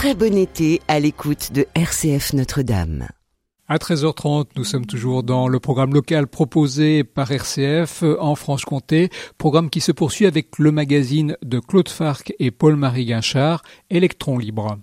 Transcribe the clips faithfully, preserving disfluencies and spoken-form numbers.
très bon été à l'écoute de R C F Notre-Dame. À treize heures trente, nous sommes toujours dans le programme local proposé par R C F en Franche-Comté, programme qui se poursuit avec le magazine de Claude Farc et Paul-Marie Guinchard, Électron Libre.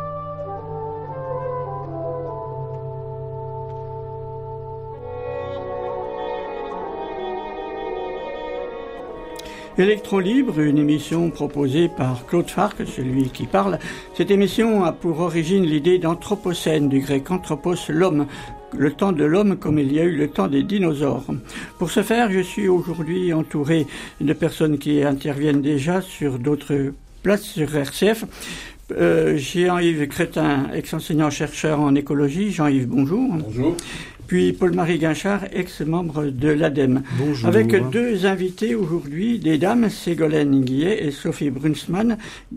Électron Libre, une émission proposée par Claude Farc, celui qui parle. Cette émission a pour origine l'idée d'anthropocène, du grec anthropos, l'homme, le temps de l'homme comme il y a eu le temps des dinosaures. Pour ce faire, je suis aujourd'hui entouré de personnes qui interviennent déjà sur d'autres places sur R C F. Euh, Jean-Yves Crétin, ex-enseignant-chercheur en écologie. Jean-Yves, bonjour. Bonjour. Puis Paul-Marie Guinchard, ex-membre de l'ADEME. Bonjour. Avec deux invités aujourd'hui, des dames, Ségolène Guillet et Sophie Brunsmann.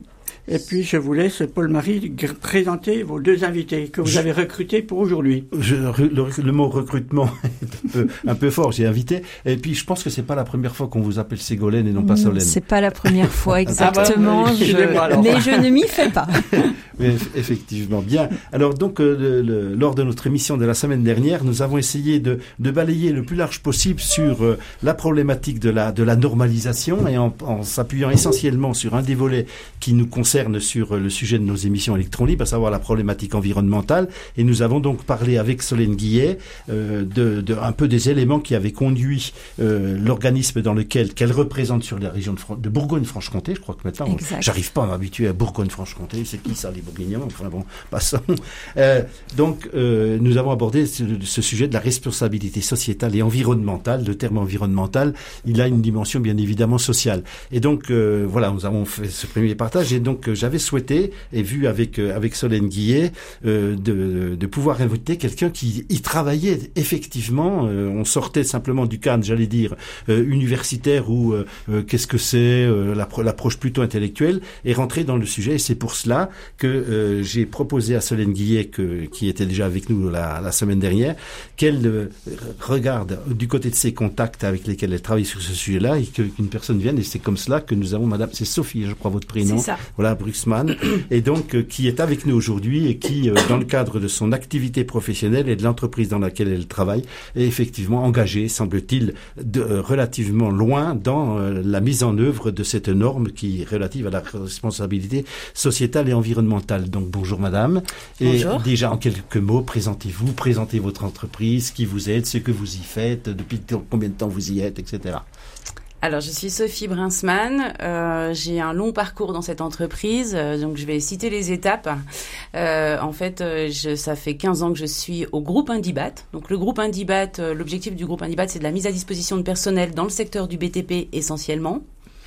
Et puis, je vous laisse, Paul-Marie, présenter vos deux invités que vous je, avez recrutés pour aujourd'hui. Je, le, le mot recrutement est un peu, un peu fort, j'ai invité. Et puis, je pense que c'est pas la première fois qu'on vous appelle Ségolène et non pas Solène. C'est pas la première fois, exactement. Ah bah, je, mais je ne m'y fais pas. Oui, effectivement. Bien. Alors, donc, euh, le, le, lors de notre émission de la semaine dernière, nous avons essayé de, de balayer le plus large possible sur euh, la problématique de la, de la normalisation et en, en s'appuyant essentiellement sur un des volets qui nous concerne sur le sujet de nos émissions Électron Libre, à savoir la problématique environnementale. Et nous avons donc parlé avec Solène Guillet euh, de, de un peu des éléments qui avaient conduit euh, l'organisme dans lequel qu'elle représente sur la région de, Fran- de Bourgogne-Franche-Comté. Je crois que maintenant, on, j'arrive pas à m'habituer à Bourgogne-Franche-Comté. C'est qui ça, les Bourguignons? Enfin bon, passons. Euh, donc, euh, nous avons abordé ce, ce sujet de la responsabilité sociétale et environnementale. Le terme environnemental, il a une dimension bien évidemment sociale. Et donc, euh, voilà, nous avons fait ce premier partage. Et donc, j'avais souhaité, et vu avec euh, avec Solène Guillet, euh, de, de pouvoir inviter quelqu'un qui y travaillait effectivement. Euh, on sortait simplement du cadre, j'allais dire, euh, universitaire ou euh, euh, qu'est-ce que c'est, euh, l'appro- l'approche plutôt intellectuelle, et rentrer dans le sujet. Et c'est pour cela que euh, j'ai proposé à Solène Guillet, que, qui était déjà avec nous la, la semaine dernière, qu'elle euh, regarde du côté de ses contacts avec lesquels elle travaille sur ce sujet-là, et que, qu'une personne vienne. Et c'est comme cela que nous avons, Madame, c'est Sophie, je crois votre prénom. C'est ça. Voilà. Bruxmann, et donc euh, qui est avec nous aujourd'hui et qui, euh, dans le cadre de son activité professionnelle et de l'entreprise dans laquelle elle travaille, est effectivement engagée, semble-t-il, de, euh, relativement loin dans euh, la mise en œuvre de cette norme qui est relative à la responsabilité sociétale et environnementale. Donc bonjour Madame. Et bonjour. Déjà en quelques mots, présentez-vous, présentez votre entreprise, qui vous êtes, ce que vous y faites, depuis combien de temps vous y êtes, et cetera. Alors, je suis Sophie Brunsmann. Euh, j'ai un long parcours dans cette entreprise, euh, donc je vais citer les étapes. Euh, en fait, euh, je, ça fait quinze ans que je suis au groupe Indibat. Donc, le groupe Indibat, euh, l'objectif du groupe Indibat, c'est de la mise à disposition de personnel dans le secteur du B T P essentiellement.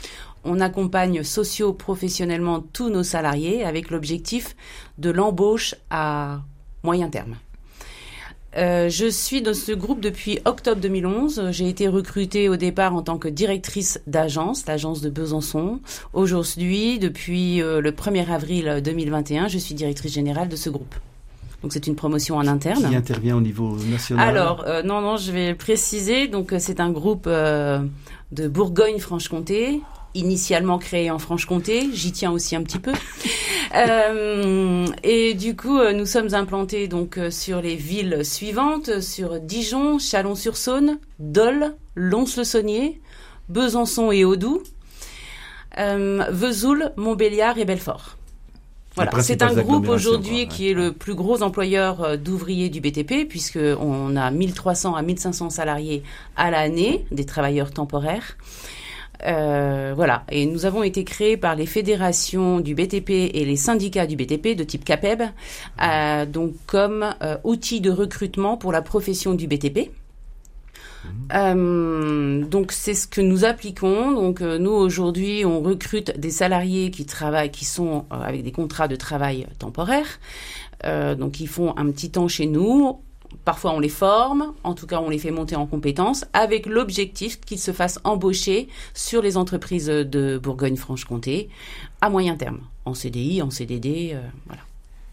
On accompagne socio-professionnellement tous nos salariés avec l'objectif de l'embauche à moyen terme. Euh, je suis dans ce groupe depuis octobre deux mille onze. J'ai été recrutée au départ en tant que directrice d'agence, l'agence de Besançon. Aujourd'hui, depuis euh, le premier avril deux mille vingt et un, je suis directrice générale de ce groupe. Donc c'est une promotion en interne. Qui intervient au niveau national? Alors, euh, non, non, je vais le préciser. Donc c'est un groupe euh, de Bourgogne-Franche-Comté, initialement créé en Franche-Comté. J'y tiens aussi un petit peu. Euh, et du coup, euh, nous sommes implantés donc euh, sur les villes suivantes, sur Dijon, Chalon-sur-Saône, Dole, Lons-le-Saunier, Besançon et Audoux, euh, Vesoul, Montbéliard et Belfort. Voilà, c'est un groupe aujourd'hui quoi, qui ouais. est le plus gros employeur euh, d'ouvriers du B T P, puisqu'on a mille trois cents à mille cinq cents salariés à l'année, des travailleurs temporaires. Euh, voilà, et nous avons été créés par les fédérations du B T P et les syndicats du B T P de type CAPEB, euh, donc comme euh, outil de recrutement pour la profession du B T P. Mmh. Euh, donc c'est ce que nous appliquons. Donc euh, nous aujourd'hui on recrute des salariés qui travaillent, qui sont euh, avec des contrats de travail temporaires. Euh, donc ils font un petit temps chez nous. Parfois, on les forme, en tout cas, on les fait monter en compétences, avec l'objectif qu'ils se fassent embaucher sur les entreprises de Bourgogne-Franche-Comté à moyen terme, en C D I, en C D D, euh, voilà.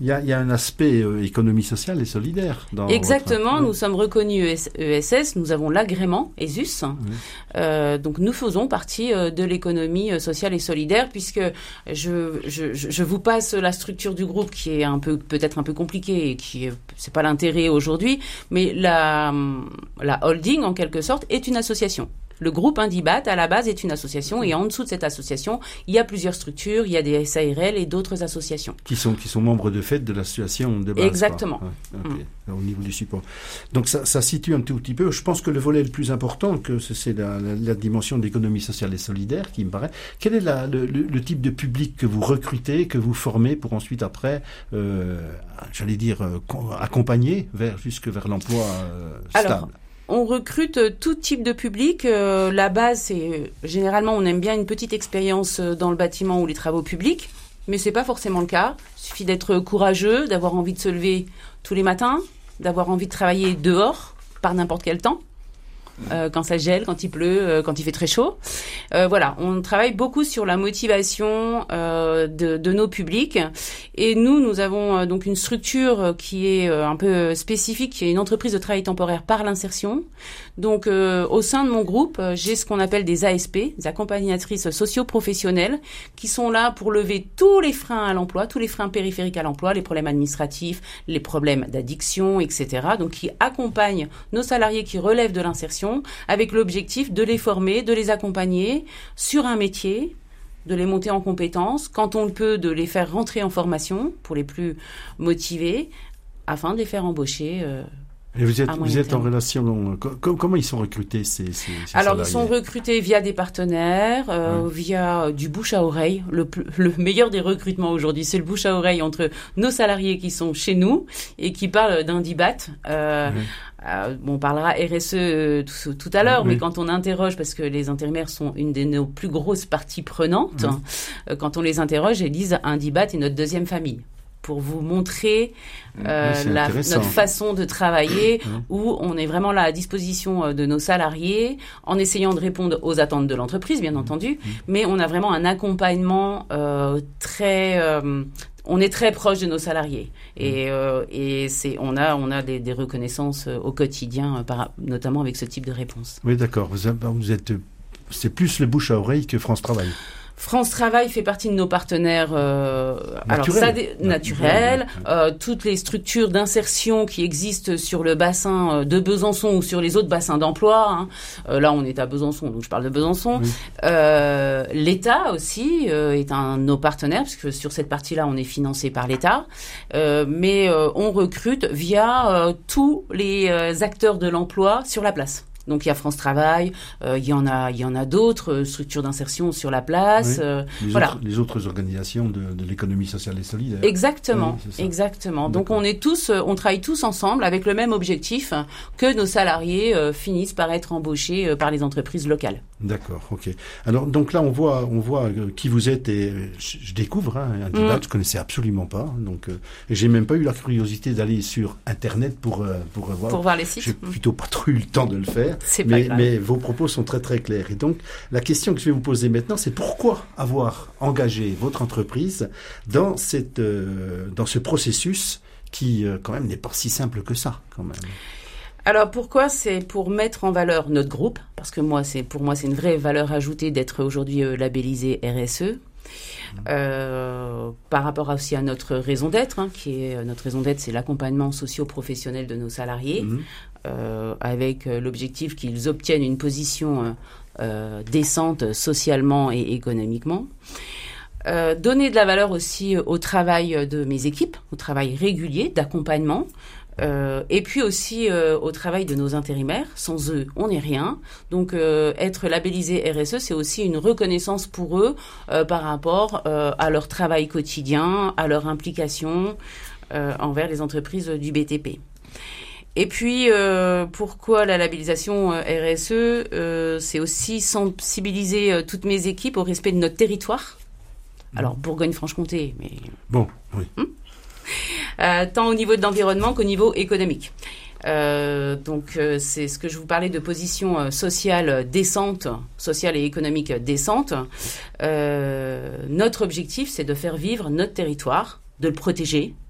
Il y a, il y a un aspect euh, économie sociale et solidaire. Dans Exactement, votre... nous sommes reconnus E S S, nous avons l'agrément E S U S. Oui. Euh, donc nous faisons partie euh, de l'économie euh, sociale et solidaire, puisque je, je, je vous passe la structure du groupe qui est un peu peut-être un peu compliquée et qui c'est pas l'intérêt aujourd'hui, mais la, la holding en quelque sorte est une association. Le groupe Indibat, à la base, est une association et en dessous de cette association, il y a plusieurs structures, il y a des S A R L et d'autres associations. Qui sont, qui sont membres de fait de l'association de base. Exactement. Ouais, okay. mmh. Au niveau du support. Donc ça, ça situe un tout petit peu. Je pense que le volet le plus important, que c'est la, la, la dimension de l'économie sociale et solidaire, qui me paraît. Quel est la, le, le, le type de public que vous recrutez, que vous formez pour ensuite après, euh, j'allais dire, euh, accompagner vers, jusque vers l'emploi euh, stable? Alors, on recrute tout type de public. Euh, la base, c'est généralement, on aime bien une petite expérience dans le bâtiment ou les travaux publics, mais c'est pas forcément le cas. Il suffit d'être courageux, d'avoir envie de se lever tous les matins, d'avoir envie de travailler dehors par n'importe quel temps. Euh, quand ça gèle, quand il pleut, euh, quand il fait très chaud. Euh, voilà, on travaille beaucoup sur la motivation euh, de, de nos publics. Et nous, nous avons euh, donc une structure qui est euh, un peu spécifique, qui est une entreprise de travail temporaire par l'insertion. Donc, euh, au sein de mon groupe, euh, j'ai ce qu'on appelle des A S P, des accompagnatrices socio-professionnelles, qui sont là pour lever tous les freins à l'emploi, tous les freins périphériques à l'emploi, les problèmes administratifs, les problèmes d'addiction, et cetera. Donc, qui accompagnent nos salariés qui relèvent de l'insertion, avec l'objectif de les former, de les accompagner sur un métier, de les monter en compétences, quand on le peut, de les faire rentrer en formation pour les plus motivés, afin de les faire embaucher. Euh, Et vous êtes, vous êtes en relation, com- comment ils sont recrutés ces, ces, ces Alors salariés? Ils sont recrutés via des partenaires, euh, ouais. via du bouche à oreille. Le, le meilleur des recrutements aujourd'hui, c'est le bouche à oreille entre nos salariés qui sont chez nous et qui parlent d'Indibat. Euh, ouais. Euh, bon, on parlera R S E euh, tout, tout à l'heure, oui. mais quand on interroge, parce que les intérimaires sont une de nos plus grosses parties prenantes, oui. euh, quand on les interroge, ils disent Indibat est notre deuxième famille. Pour vous montrer euh, oui, la, notre façon de travailler, oui. où on est vraiment là à disposition de nos salariés, en essayant de répondre aux attentes de l'entreprise, bien entendu, oui. mais on a vraiment un accompagnement euh, très... Euh, on est très proche de nos salariés et, euh, et c'est, on a, on a des, des reconnaissances au quotidien, par, notamment avec ce type de réponse. Oui, d'accord. Vous, vous êtes, c'est plus le bouche à oreille que France Travail. France Travail fait partie de nos partenaires euh, alors ça, des, naturels, euh, toutes les structures d'insertion qui existent sur le bassin de Besançon ou sur les autres bassins d'emploi. Hein. Euh, là, on est à Besançon, donc je parle de Besançon. Oui. Euh, L'État aussi euh, est un de nos partenaires, parce que sur cette partie-là, on est financé par l'État. Euh, mais euh, on recrute via euh, tous les euh, acteurs de l'emploi sur la place. Donc il y a France Travail, euh, il y en a, il y en a d'autres euh, structures d'insertion sur la place. Oui. Euh, les, voilà. autres, les autres organisations de, de l'économie sociale et solidaire. Exactement, oui, exactement. Donc on est tous, euh, on travaille tous ensemble avec le même objectif, que nos salariés euh, finissent par être embauchés euh, par les entreprises locales. D'accord, ok. Alors donc là on voit, on voit euh, qui vous êtes et je, je découvre hein, Indibat, mmh. je connaissais absolument pas, donc euh, et j'ai même pas eu la curiosité d'aller sur internet pour euh, pour voir. Pour voir les sites. J'ai mmh. plutôt pas trop eu le temps de le faire. C'est mais, pas grave. mais vos propos sont très très clairs. Et donc, la question que je vais vous poser maintenant, c'est pourquoi avoir engagé votre entreprise dans cette, euh, dans ce processus qui, euh, quand même, n'est pas si simple que ça, quand même. Alors pourquoi? C'est pour mettre en valeur notre groupe, parce que moi, c'est pour moi, c'est une vraie valeur ajoutée d'être aujourd'hui euh, labellisé R S E. Euh, par rapport aussi à notre raison d'être, hein, qui est notre raison d'être, c'est l'accompagnement socio-professionnel de nos salariés, mmh. euh, avec euh, l'objectif qu'ils obtiennent une position euh, décente socialement et économiquement. Euh, donner de la valeur aussi au travail de mes équipes, au travail régulier d'accompagnement. Euh, et puis aussi euh, au travail de nos intérimaires. Sans eux, on n'est rien. Donc, euh, être labellisé R S E, c'est aussi une reconnaissance pour eux euh, par rapport euh, à leur travail quotidien, à leur implication euh, envers les entreprises du B T P. Et puis, euh, pourquoi la labellisation euh, R S E euh, c'est aussi sensibiliser euh, toutes mes équipes au respect de notre territoire. Alors, Bourgogne-Franche-Comté, mais... Bon, oui. Hum Euh, tant au niveau de l'environnement qu'au niveau économique. Euh, donc euh, c'est ce que je vous parlais de position euh, sociale décente, sociale et économique décente. Euh, notre objectif, c'est de faire vivre notre territoire, de le protéger,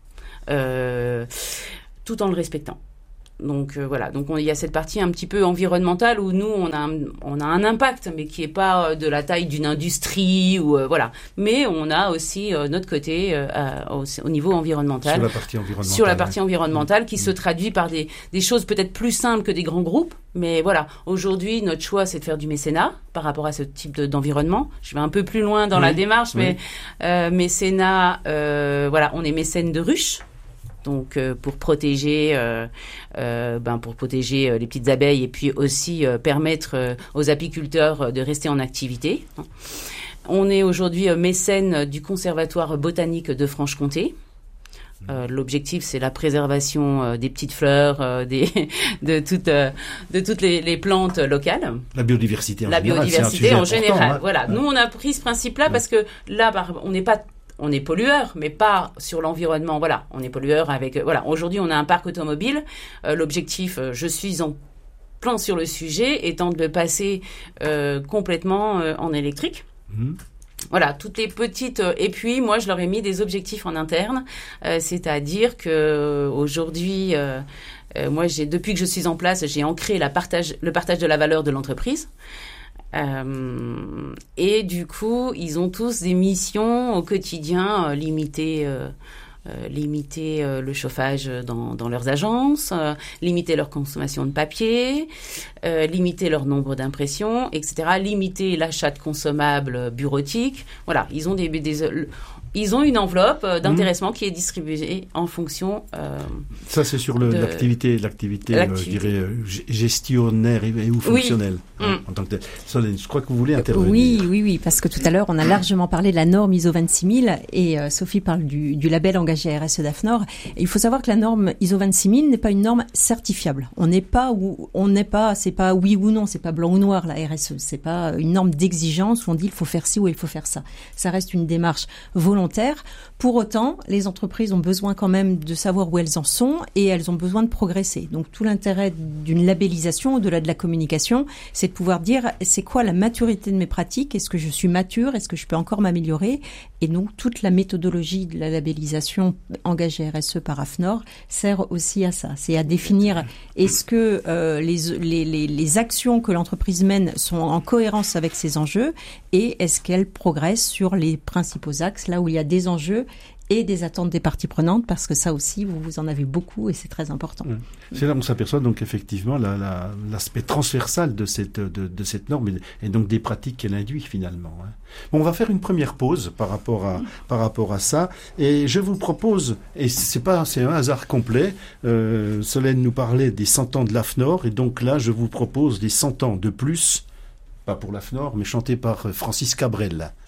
euh, tout en le respectant. Donc euh, voilà, donc il y a cette partie un petit peu environnementale où nous on a un, on a un impact, mais qui est pas euh, de la taille d'une industrie ou euh, voilà. Mais on a aussi euh, notre côté euh, au, au niveau environnemental. Sur la partie environnementale. Sur la partie ouais. environnementale, qui mmh. se traduit par des des choses peut-être plus simples que des grands groupes. Mais voilà, aujourd'hui notre choix c'est de faire du mécénat par rapport à ce type de, d'environnement. Je vais un peu plus loin dans oui. la démarche, oui. mais euh, mécénat, euh, voilà, on est mécène de ruches. Donc euh, pour protéger, euh, euh, ben pour protéger euh, les petites abeilles et puis aussi euh, permettre euh, aux apiculteurs euh, de rester en activité. On est aujourd'hui euh, mécène du Conservatoire botanique de Franche-Comté. Euh, l'objectif, c'est la préservation euh, des petites fleurs, euh, des, de toutes, euh, de toutes les, les plantes locales. La biodiversité en la général. biodiversité en général. Hein. Voilà. Ouais. Nous, on a pris ce principe-là ouais. parce que là, on n'est pas On est pollueur, mais pas sur l'environnement. Voilà, on est pollueur avec. Voilà, aujourd'hui, on a un parc automobile. Euh, l'objectif, euh, je suis en plein sur le sujet, étant de le passer euh, complètement euh, en électrique. Mmh. Voilà, toutes les petites. Euh, et puis, moi, je leur ai mis des objectifs en interne, euh, c'est-à-dire que euh, aujourd'hui, euh, euh, moi, j'ai depuis que je suis en place, j'ai ancré la partage, le partage de la valeur de l'entreprise. Euh, et du coup, ils ont tous des missions au quotidien, euh, limiter, euh, euh, limiter euh, le chauffage dans, dans leurs agences, euh, limiter leur consommation de papier, euh, limiter leur nombre d'impressions, et cetera. Limiter l'achat de consommables bureautiques. Voilà, ils ont des, des ils ont une enveloppe d'intéressement mmh. qui est distribuée en fonction. Euh, Ça, c'est sur le, de, l'activité, l'activité, l'activité. Euh, je dirais, euh, gestionnaire et, et ou fonctionnelle. Oui. Hein, mmh. En tant que tel. Solène, je crois que vous voulez intervenir. Oui, oui, oui, parce que tout à l'heure, on a largement parlé de la norme I S O vingt-six mille et euh, Sophie parle du, du label engagé R S E d'AFNOR. Et il faut savoir que la norme I S O vingt-six mille n'est pas une norme certifiable. On n'est pas où, on n'est pas, c'est pas oui ou non, c'est pas blanc ou noir la R S E. C'est pas une norme d'exigence où on dit il faut faire ci ou il faut faire ça. Ça reste une démarche volontaire. Pour autant, les entreprises ont besoin quand même de savoir où elles en sont et elles ont besoin de progresser. Donc tout l'intérêt d'une labellisation, au-delà de la communication, c'est de pouvoir dire c'est quoi la maturité de mes pratiques, est-ce que je suis mature, est-ce que je peux encore m'améliorer. Et donc toute la méthodologie de la labellisation engagée R S E par AFNOR sert aussi à ça. C'est à définir est-ce que euh, les, les, les, les actions que l'entreprise mène sont en cohérence avec ses enjeux et est-ce qu'elle progresse sur les principaux axes, là où il y a des enjeux et des attentes des parties prenantes, parce que ça aussi, vous, vous en avez beaucoup et c'est très important. C'est là où on s'aperçoit donc effectivement la, la, l'aspect transversal de cette, de, de cette norme et, et donc des pratiques qu'elle induit finalement. Hein. Bon, on va faire une première pause par rapport à, par rapport à ça et je vous propose, et c'est pas, c'est un hasard complet, euh, Solène nous parlait des cent ans de l'AFNOR et donc là je vous propose des cent ans de plus, pas pour l'AFNOR, mais chanté par Francis Cabrel.